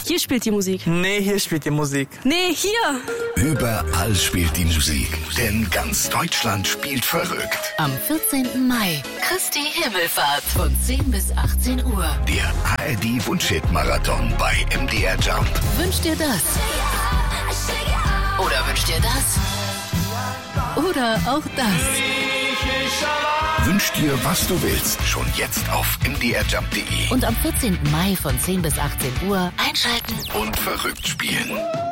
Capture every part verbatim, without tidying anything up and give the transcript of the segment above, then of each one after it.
Hier spielt die Musik. Nee, hier spielt die Musik. Nee, hier. Überall spielt die Musik, denn ganz Deutschland spielt verrückt. Am vierzehnten Mai, Christi Himmelfahrt von zehn bis achtzehn Uhr. Der A R D-Wunschhit-Marathon bei M D R Jump. Wünscht dir das? Oder wünscht dir das? Oder auch das? Wünsch dir, was du willst, schon jetzt auf m d r jump punkt d e. Und am vierzehnten Mai von zehn bis achtzehn Uhr einschalten und verrückt spielen.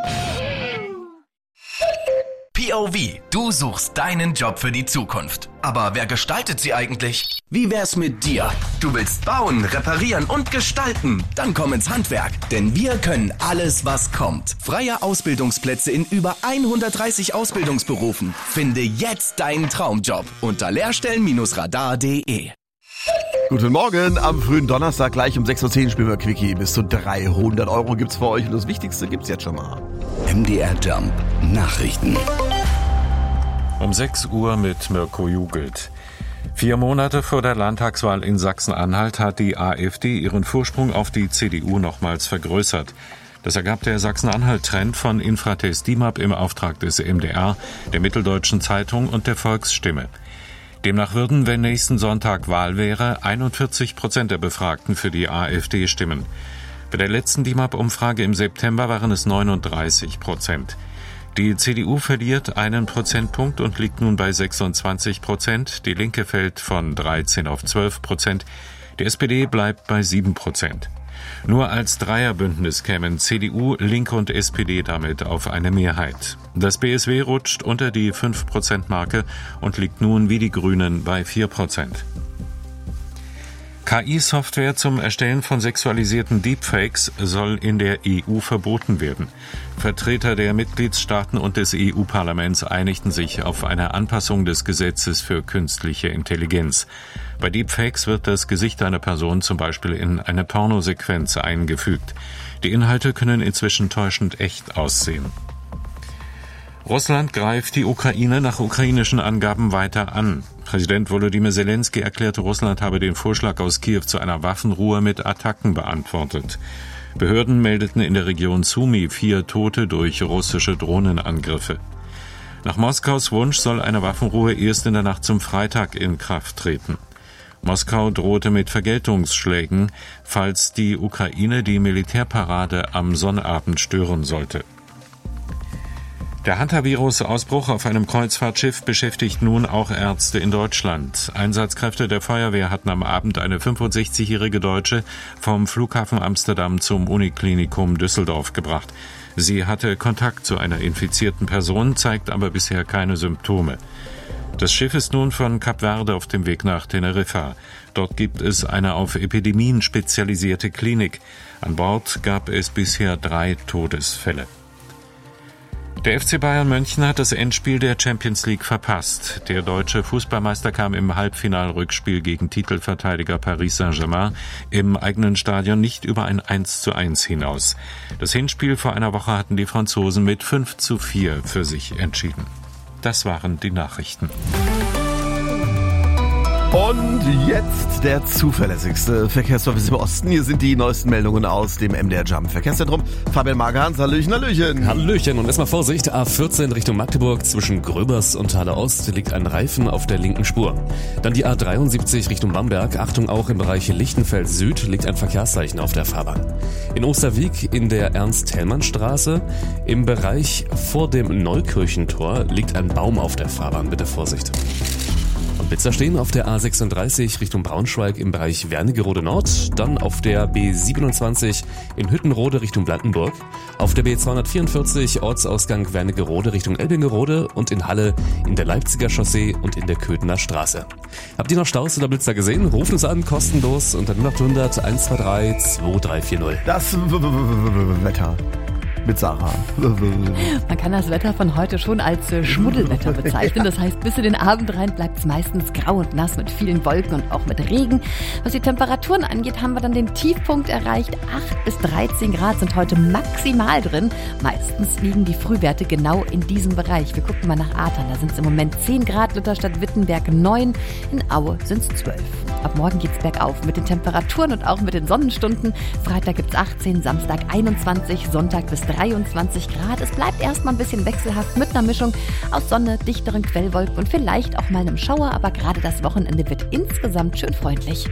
P O V, du suchst deinen Job für die Zukunft. Aber wer gestaltet sie eigentlich? Wie wär's mit dir? Du willst bauen, reparieren und gestalten? Dann komm ins Handwerk, denn wir können alles, was kommt. Freie Ausbildungsplätze in über hundertdreißig Ausbildungsberufen. Finde jetzt deinen Traumjob unter lehrstellen radar punkt de. Guten Morgen, am frühen Donnerstag gleich um sechs Uhr zehn spielen wir Quickie. Bis zu dreihundert Euro gibt's für euch und das Wichtigste gibt's jetzt schon mal. M D R Jump Nachrichten. Um sechs Uhr mit Mirko Jugelt. Vier Monate vor der Landtagswahl in Sachsen-Anhalt hat die AfD ihren Vorsprung auf die C D U nochmals vergrößert. Das ergab der Sachsen-Anhalt-Trend von Infratest D I M A P im Auftrag des M D R, der Mitteldeutschen Zeitung und der Volksstimme. Demnach würden, wenn nächsten Sonntag Wahl wäre, einundvierzig Prozent der Befragten für die AfD stimmen. Bei der letzten D I M A P-Umfrage im September waren es neununddreißig Prozent. Die C D U verliert einen Prozentpunkt und liegt nun bei sechsundzwanzig Prozent. Die Linke fällt von dreizehn auf zwölf Prozent. Die S P D bleibt bei sieben Prozent. Nur als Dreierbündnis kämen C D U, Linke und S P D damit auf eine Mehrheit. Das B S W rutscht unter die fünf Prozent Marke und liegt nun wie die Grünen bei vier Prozent. K I-Software zum Erstellen von sexualisierten Deepfakes soll in der E U verboten werden. Vertreter der Mitgliedstaaten und des E U-Parlaments einigten sich auf eine Anpassung des Gesetzes für künstliche Intelligenz. Bei Deepfakes wird das Gesicht einer Person zum Beispiel in eine Pornosequenz eingefügt. Die Inhalte können inzwischen täuschend echt aussehen. Russland greift die Ukraine nach ukrainischen Angaben weiter an. Präsident Volodymyr Zelensky erklärte, Russland habe den Vorschlag aus Kiew zu einer Waffenruhe mit Attacken beantwortet. Behörden meldeten in der Region Sumy vier Tote durch russische Drohnenangriffe. Nach Moskaus Wunsch soll eine Waffenruhe erst in der Nacht zum Freitag in Kraft treten. Moskau drohte mit Vergeltungsschlägen, falls die Ukraine die Militärparade am Sonnabend stören sollte. Der Hantavirus-Ausbruch auf einem Kreuzfahrtschiff beschäftigt nun auch Ärzte in Deutschland. Einsatzkräfte der Feuerwehr hatten am Abend eine fünfundsechzigjährige Deutsche vom Flughafen Amsterdam zum Uniklinikum Düsseldorf gebracht. Sie hatte Kontakt zu einer infizierten Person, zeigt aber bisher keine Symptome. Das Schiff ist nun von Kap Verde auf dem Weg nach Teneriffa. Dort gibt es eine auf Epidemien spezialisierte Klinik. An Bord gab es bisher drei Todesfälle. Der F C Bayern München hat das Endspiel der Champions League verpasst. Der deutsche Fußballmeister kam im Halbfinalrückspiel gegen Titelverteidiger Paris Saint-Germain im eigenen Stadion nicht über ein eins zu eins hinaus. Das Hinspiel vor einer Woche hatten die Franzosen mit fünf zu vier für sich entschieden. Das waren die Nachrichten. Und jetzt der zuverlässigste Verkehrsservice im Osten. Hier sind die neuesten Meldungen aus dem M D R Jump Verkehrszentrum. Fabian Magerhans, Hallöchen, Hallöchen. Hallöchen und erstmal Vorsicht, A vierzehn Richtung Magdeburg zwischen Gröbers und Halle Ost liegt ein Reifen auf der linken Spur. Dann die A dreiundsiebzig Richtung Bamberg, Achtung, auch im Bereich Lichtenfeld Süd liegt ein Verkehrszeichen auf der Fahrbahn. In Osterwieck in der Ernst-Hellmann-Straße, im Bereich vor dem Neukirchentor liegt ein Baum auf der Fahrbahn, bitte Vorsicht. Blitzer stehen auf der A sechsunddreißig Richtung Braunschweig im Bereich Wernigerode Nord, dann auf der B siebenundzwanzig in Hüttenrode Richtung Blankenburg, auf der B zweihundertvierundvierzig Ortsausgang Wernigerode Richtung Elbingerode und in Halle in der Leipziger Chaussee und in der Köthener Straße. Habt ihr noch Staus oder Blitzer gesehen? Ruft uns an, kostenlos unter null acht hundert eins zwei drei zwei drei vier null. Das Wetter mit Sarah. Man kann das Wetter von heute schon als äh, Schmuddelwetter bezeichnen. Das heißt, bis in den Abend rein bleibt es meistens grau und nass mit vielen Wolken und auch mit Regen. Was die Temperaturen angeht, haben wir dann den Tiefpunkt erreicht. acht bis dreizehn Grad sind heute maximal drin. Meistens liegen die Frühwerte genau in diesem Bereich. Wir gucken mal nach Ahrtal. Da sind es im Moment zehn Grad, Lutherstadt Wittenberg neun. In Aue sind es zwölf. Ab morgen geht's bergauf mit den Temperaturen und auch mit den Sonnenstunden. Freitag gibt's achtzehn, Samstag einundzwanzig, Sonntag bis dreiundzwanzig Grad. Es bleibt erstmal ein bisschen wechselhaft mit einer Mischung aus Sonne, dichteren Quellwolken und vielleicht auch mal einem Schauer. Aber gerade das Wochenende wird insgesamt schön freundlich.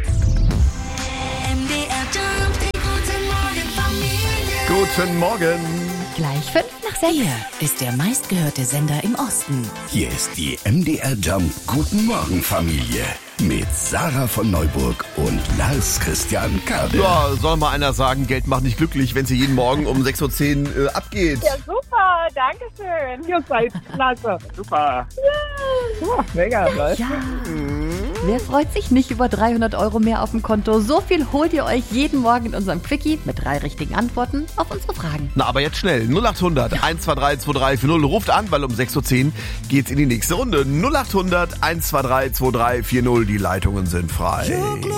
Guten Morgen. Gleich fünf nach sechs. Hier ist der meistgehörte Sender im Osten. Hier ist die M D R Jump Guten Morgen Familie mit Sarah von Neuburg und Lars Christian Kade. Ja, soll mal einer sagen, Geld macht nicht glücklich, wenn sie jeden Morgen um sechs Uhr zehn äh, abgeht. Ja, super, danke schön. Ihr seid klasse. Super. Ja. Oh, mega, was? Ja. Wer freut sich nicht über dreihundert Euro mehr auf dem Konto? So viel holt ihr euch jeden Morgen in unserem Quickie mit drei richtigen Antworten auf unsere Fragen. Na, aber jetzt schnell. null acht hundert, eins zwei drei, zwei drei vier null. Ruft an, weil um sechs Uhr zehn geht's in die nächste Runde. null acht hundert, eins zwei drei, zwei drei vier null. Die Leitungen sind frei.